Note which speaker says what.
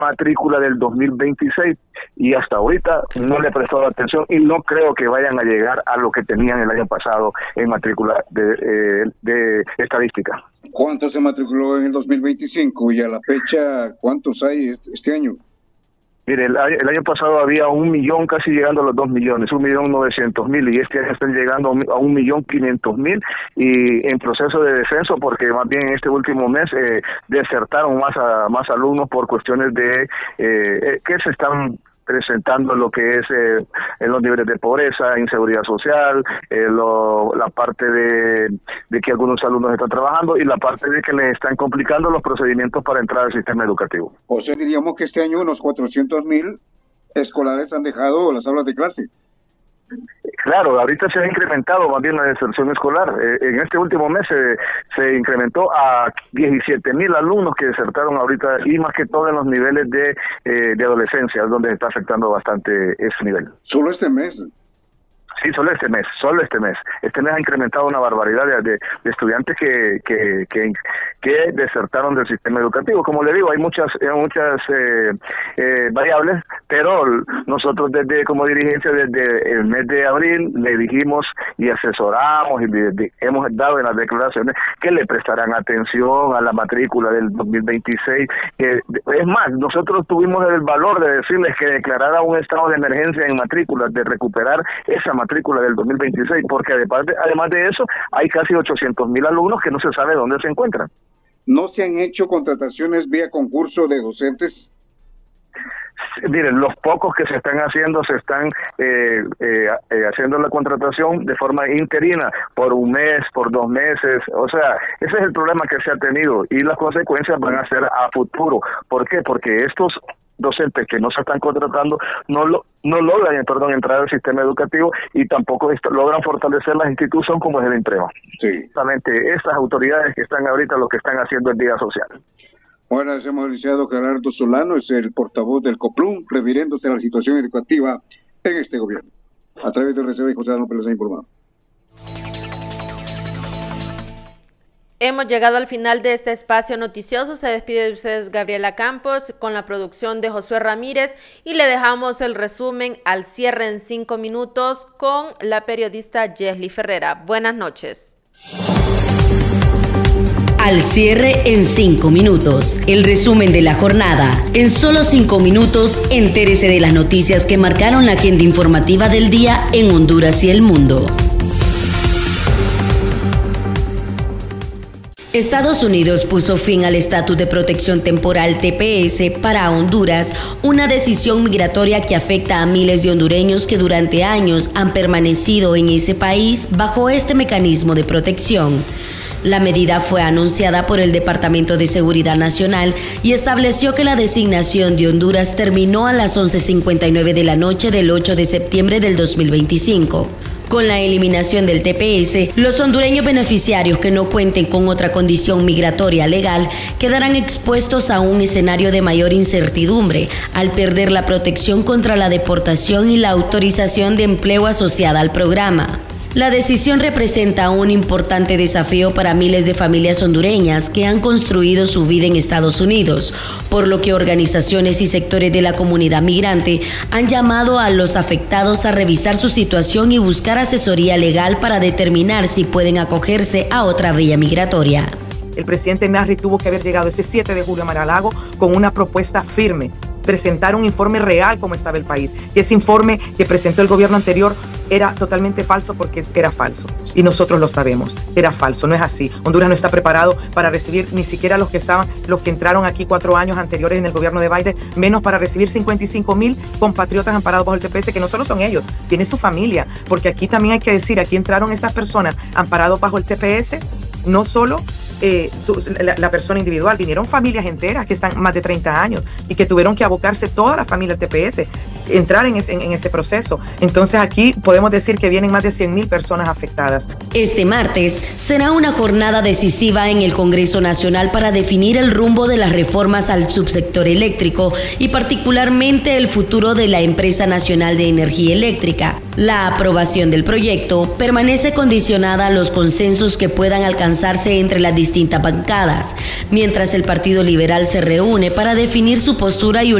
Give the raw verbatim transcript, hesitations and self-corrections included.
Speaker 1: matrícula del dos mil veintiséis y hasta ahorita no le he prestado atención y no creo que vayan a llegar a lo que tenían el año pasado en matrícula de, eh, de estadística.
Speaker 2: ¿Cuánto se matriculó en el dos mil veinticinco y a la fecha cuántos hay este año?
Speaker 1: Mire, el, el año pasado había un millón, casi llegando a los dos millones, un millón novecientos mil, y este año están llegando a un millón quinientos mil, y en proceso de descenso, porque más bien en este último mes eh, desertaron más a, más alumnos por cuestiones de eh, que se están presentando lo que es eh, en los niveles de pobreza, inseguridad social, eh, lo, la parte de, de que algunos alumnos están trabajando y la parte de que les están complicando los procedimientos para entrar al sistema educativo.
Speaker 2: O sea, diríamos que este año unos cuatrocientos mil escolares han dejado las aulas de clase.
Speaker 1: Claro, ahorita se ha incrementado más bien la deserción escolar. Eh, en este último mes se, se incrementó a diecisiete mil alumnos que desertaron ahorita, y más que todo en los niveles de, eh, de adolescencia, donde se está afectando bastante ese nivel.
Speaker 2: ¿Solo este mes?
Speaker 1: Sí, solo este mes, solo este mes. Este mes ha incrementado una barbaridad de, de, de estudiantes que, que que que desertaron del sistema educativo. Como le digo, hay muchas muchas eh, eh, variables, pero nosotros desde como dirigencia, desde el mes de abril, le dijimos y asesoramos y le, le, hemos dado en las declaraciones que le prestarán atención a la matrícula del dos mil veintiséis. Que, es más, nosotros tuvimos el valor de decirles que declarara un estado de emergencia en matrículas, de recuperar esa matrícula del dos mil veintiséis, porque además de, además de eso hay casi ochocientos mil alumnos que no se sabe dónde se encuentran.
Speaker 2: ¿No se han hecho contrataciones vía concurso de docentes?
Speaker 1: Miren, los pocos que se están haciendo, se están eh, eh, eh, haciendo la contratación de forma interina, por un mes, por dos meses. O sea, ese es el problema que se ha tenido, y las consecuencias van a ser a futuro. ¿Por qué? Porque estos docentes que no se están contratando no lo, no logran perdón, entrar al sistema educativo, y tampoco est- logran fortalecer las instituciones como es el INTREMA.
Speaker 2: Sí.
Speaker 1: Justamente estas autoridades que están ahorita lo que están haciendo es día social.
Speaker 2: Bueno, hemos licenciado Gerardo Solano, es el portavoz del COPLUM, refiriéndose a la situación educativa en este gobierno. A través de R C B, José López les ha informado.
Speaker 3: Hemos llegado al final de este espacio noticioso. Se despide de ustedes Gabriela Campos con la producción de Josué Ramírez, y le dejamos el resumen al cierre en cinco minutos con la periodista Yesly Ferrera. Buenas noches.
Speaker 4: Al cierre en cinco minutos. El resumen de la jornada. En solo cinco minutos, entérese de las noticias que marcaron la agenda informativa del día en Honduras y el mundo. Estados Unidos puso fin al estatus de protección temporal T P S para Honduras, una decisión migratoria que afecta a miles de hondureños que durante años han permanecido en ese país bajo este mecanismo de protección. La medida fue anunciada por el Departamento de Seguridad Nacional y estableció que la designación de Honduras terminó a las once cincuenta y nueve de la noche del ocho de septiembre del dos mil veinticinco. Con la eliminación del T P S, los hondureños beneficiarios que no cuenten con otra condición migratoria legal quedarán expuestos a un escenario de mayor incertidumbre al perder la protección contra la deportación y la autorización de empleo asociada al programa. La decisión representa un importante desafío para miles de familias hondureñas que han construido su vida en Estados Unidos, por lo que organizaciones y sectores de la comunidad migrante han llamado a los afectados a revisar su situación y buscar asesoría legal para determinar si pueden acogerse a otra vía migratoria.
Speaker 5: El presidente Nasri tuvo que haber llegado ese siete de julio a Mar-a-Lago con una propuesta firme, presentar un informe real cómo estaba el país. Y ese informe que presentó el gobierno anterior era totalmente falso, porque era falso. Y nosotros lo sabemos, era falso, no es así. Honduras no está preparado para recibir ni siquiera los que estaban, los que entraron aquí cuatro años anteriores en el gobierno de Biden, menos para recibir cincuenta y cinco mil compatriotas amparados bajo el T P S, que no solo son ellos, tiene su familia. Porque aquí también hay que decir, aquí entraron estas personas amparados bajo el T P S, no solo eh, su, la, la persona individual, vinieron familias enteras que están más de treinta años y que tuvieron que abocarse toda la familia al T P S, entrar en ese, en, en ese proceso. Entonces aquí podemos decir que vienen más de cien mil personas afectadas.
Speaker 4: Este martes será una jornada decisiva en el Congreso Nacional para definir el rumbo de las reformas al subsector eléctrico y particularmente el futuro de la Empresa Nacional de Energía Eléctrica. La aprobación del proyecto permanece condicionada a los consensos que puedan alcanzarse entre las distintas bancadas, mientras el Partido Liberal se reúne para definir su postura y